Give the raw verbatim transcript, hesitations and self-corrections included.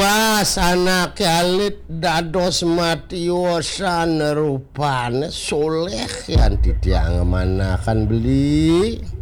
Mas anak alit dados matiosan rupane soleh yang tidak manakan beli